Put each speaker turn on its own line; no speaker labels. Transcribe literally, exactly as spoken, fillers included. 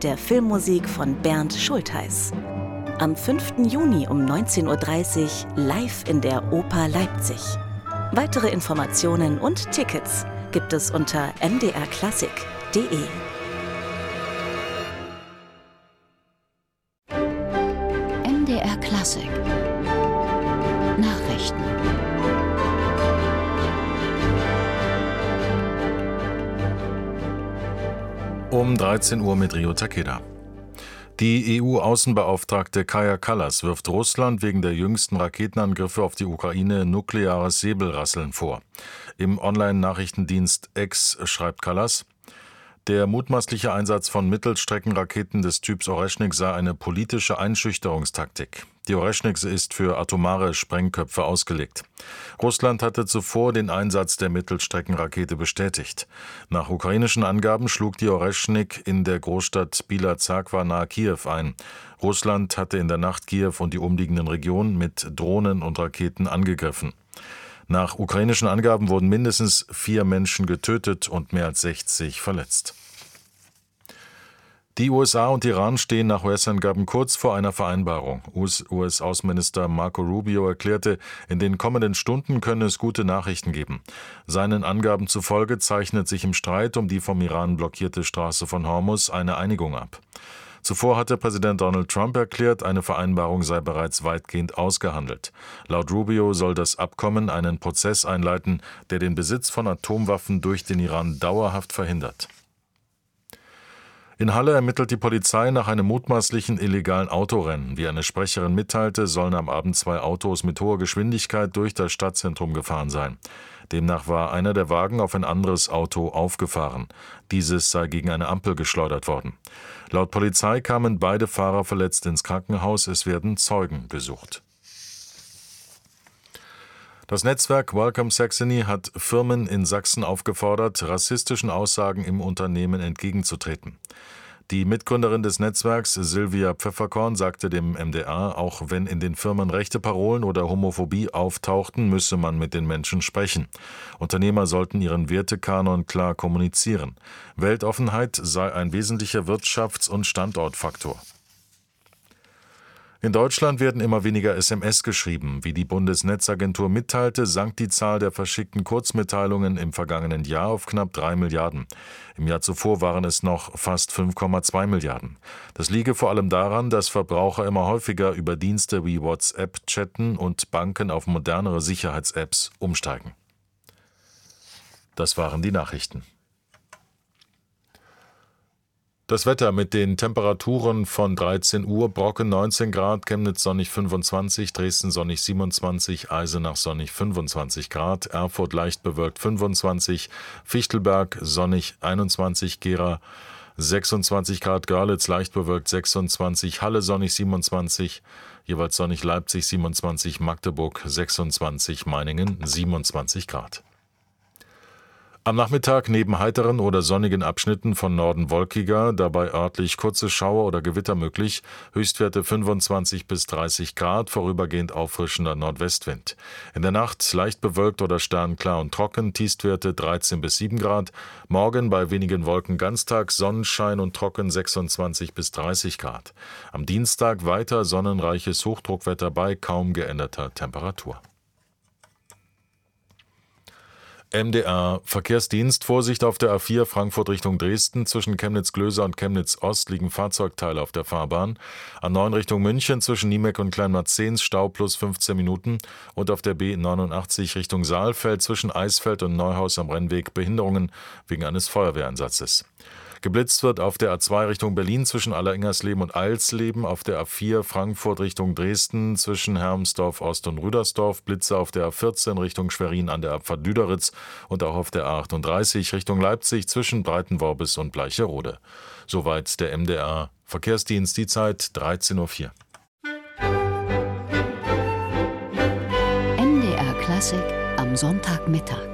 mit der Filmmusik von Bernd Schultheis. Am fünften Juni um neunzehn Uhr dreißig live in der Oper Leipzig. Weitere Informationen und Tickets gibt es unter m d r klassik punkt d e.
M D R Klassik Nachrichten.
Um dreizehn Uhr mit Rio Takeda. Die E U-Außenbeauftragte Kaja Kallas wirft Russland wegen der jüngsten Raketenangriffe auf die Ukraine nukleares Säbelrasseln vor. Im Online-Nachrichtendienst X schreibt Kallas: Der mutmaßliche Einsatz von Mittelstreckenraketen des Typs Oreschnik sei eine politische Einschüchterungstaktik. Die Oreschnik ist für atomare Sprengköpfe ausgelegt. Russland hatte zuvor den Einsatz der Mittelstreckenrakete bestätigt. Nach ukrainischen Angaben schlug die Oreschnik in der Großstadt Bila-Zerkwa nahe Kiew ein. Russland hatte in der Nacht Kiew und die umliegenden Regionen mit Drohnen und Raketen angegriffen. Nach ukrainischen Angaben wurden mindestens vier Menschen getötet und mehr als sechzig verletzt. Die U S A und Iran stehen nach U S-Angaben kurz vor einer Vereinbarung. U S-Außenminister Marco Rubio erklärte, in den kommenden Stunden könne es gute Nachrichten geben. Seinen Angaben zufolge zeichnet sich im Streit um die vom Iran blockierte Straße von Hormuz eine Einigung ab. Zuvor hatte Präsident Donald Trump erklärt, eine Vereinbarung sei bereits weitgehend ausgehandelt. Laut Rubio soll das Abkommen einen Prozess einleiten, der den Besitz von Atomwaffen durch den Iran dauerhaft verhindert. In Halle ermittelt die Polizei nach einem mutmaßlichen illegalen Autorennen. Wie eine Sprecherin mitteilte, sollen am Abend zwei Autos mit hoher Geschwindigkeit durch das Stadtzentrum gefahren sein. Demnach war einer der Wagen auf ein anderes Auto aufgefahren. Dieses sei gegen eine Ampel geschleudert worden. Laut Polizei kamen beide Fahrer verletzt ins Krankenhaus. Es werden Zeugen gesucht. Das Netzwerk Welcome Saxony hat Firmen in Sachsen aufgefordert, rassistischen Aussagen im Unternehmen entgegenzutreten. Die Mitgründerin des Netzwerks, Sylvia Pfefferkorn, sagte dem M D R, auch wenn in den Firmen rechte Parolen oder Homophobie auftauchten, müsse man mit den Menschen sprechen. Unternehmer sollten ihren Wertekanon klar kommunizieren. Weltoffenheit sei ein wesentlicher Wirtschafts- und Standortfaktor. In Deutschland werden immer weniger S M S geschrieben. Wie die Bundesnetzagentur mitteilte, sank die Zahl der verschickten Kurzmitteilungen im vergangenen Jahr auf knapp drei Milliarden. Im Jahr zuvor waren es noch fast fünf Komma zwei Milliarden. Das liege vor allem daran, dass Verbraucher immer häufiger über Dienste wie WhatsApp chatten und Banken auf modernere Sicherheits-Apps umsteigen. Das waren die Nachrichten. Das Wetter mit den Temperaturen von dreizehn Uhr, Brocken neunzehn Grad, Chemnitz sonnig fünfundzwanzig, Dresden sonnig siebenundzwanzig, Eisenach sonnig fünfundzwanzig Grad, Erfurt leicht bewölkt fünfundzwanzig, Fichtelberg sonnig einundzwanzig, Gera sechsundzwanzig Grad, Görlitz leicht bewölkt sechsundzwanzig, Halle sonnig siebenundzwanzig, jeweils sonnig Leipzig siebenundzwanzig, Magdeburg sechsundzwanzig, Meiningen siebenundzwanzig Grad. Am Nachmittag neben heiteren oder sonnigen Abschnitten von Norden wolkiger, dabei örtlich kurze Schauer oder Gewitter möglich, Höchstwerte fünfundzwanzig bis dreißig Grad, vorübergehend auffrischender Nordwestwind. In der Nacht leicht bewölkt oder sternklar und trocken, Tiefstwerte dreizehn bis sieben Grad, morgen bei wenigen Wolken ganztags Sonnenschein und trocken sechsundzwanzig bis dreißig Grad. Am Dienstag weiter sonnenreiches Hochdruckwetter bei kaum geänderter Temperatur. M D R Verkehrsdienst. Vorsicht auf der A vier Frankfurt Richtung Dresden. Zwischen Chemnitz-Glöser und Chemnitz-Ost liegen Fahrzeugteile auf der Fahrbahn. A neun Richtung München zwischen Niemeck und Kleinmarzens Stau plus fünfzehn Minuten. Und auf der B neunundachtzig Richtung Saalfeld zwischen Eisfeld und Neuhaus am Rennweg Behinderungen wegen eines Feuerwehreinsatzes. Geblitzt wird auf der A zwei Richtung Berlin zwischen Allerengersleben und Eilsleben, auf der A vier Frankfurt Richtung Dresden zwischen Hermsdorf Ost und Rüdersdorf, Blitze auf der A vierzehn Richtung Schwerin an der Abfahrt Lüderitz und auch auf der A achtunddreißig Richtung Leipzig zwischen Breitenworbis und Bleicherode. Soweit der M D R Verkehrsdienst, die Zeit dreizehn Uhr vier.
M D R Klassik am Sonntagmittag.